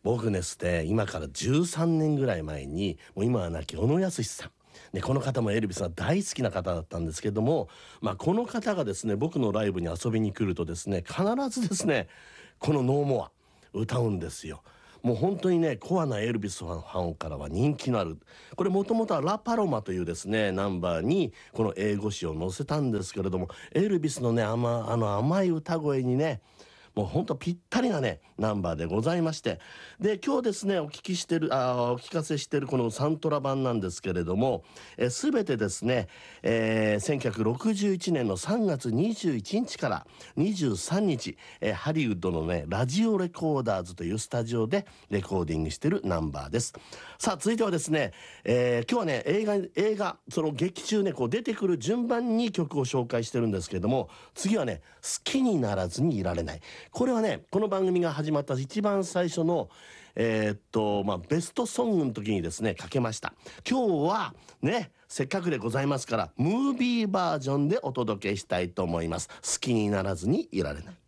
僕ですね、今から13年ぐらい前に、もう今は亡き小野康さん。ね、この方もエルビスが大好きな方だったんですけども、この方がですね、僕のライブに遊びに来るとですね、必ずですね、このノーモア歌うんですよ。もう本当にね、コアなエルビスファンからは人気のある。これもともとはラ・パロマというですね、ナンバーにこの英語詞を載せたんですけれども、エルビスのね、甘い歌声にね、もうほんとぴったりなね、ナンバーでございまして。で、今日ですね、お聞かせしてるこのサントラ版なんですけれども、すべてですね、1961年の3月21日から23日、ハリウッドのね、ラジオレコーダーズというスタジオでレコーディングしてるナンバーです。さあ、続いてはですね、今日はね、映画、その劇中ね、こう出てくる順番に曲を紹介してるんですけれども、次はね、好きにならずにいられない。これはね、この番組が始まった一番最初の、ベストソングの時にですね、かけました。今日はね、せっかくでございますから、ムービーバージョンでお届けしたいと思います。好きにならずにいられない。